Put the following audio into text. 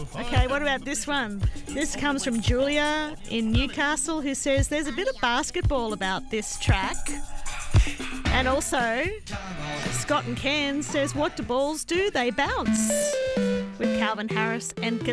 Okay, what about this one? This comes from Julia in Newcastle, who says there's a bit of basketball about this track. And also, Scott and Cairns says, what do balls do? They bounce. With Calvin Harris and